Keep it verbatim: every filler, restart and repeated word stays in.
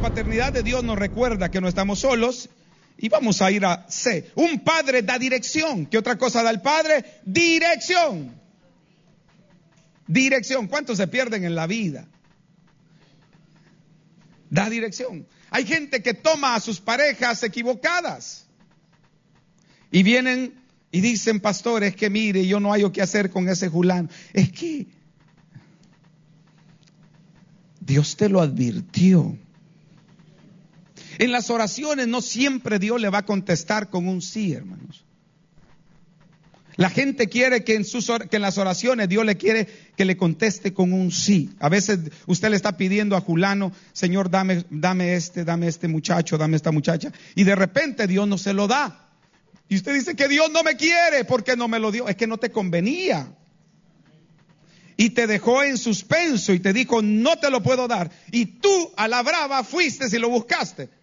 paternidad de Dios nos recuerda que no estamos solos. Y vamos a ir a C. Un padre da dirección. ¿Qué otra cosa da el padre? Dirección. Dirección. ¿Cuántos se pierden en la vida? Da dirección. Hay gente que toma a sus parejas equivocadas. Y vienen y dicen, pastor, es que mire, yo no hallo qué hacer con ese fulano. Es que Dios te lo advirtió. En las oraciones no siempre Dios le va a contestar con un sí, hermanos. La gente quiere que en, sus, que en las oraciones Dios le quiere que le conteste con un sí. A veces usted le está pidiendo a fulano, Señor, dame, dame este, dame este muchacho, dame esta muchacha. Y de repente Dios no se lo da. Y usted dice que Dios no me quiere porque no me lo dio. Es que no te convenía. Y te dejó en suspenso y te dijo, no te lo puedo dar. Y tú a la brava fuiste y lo buscaste.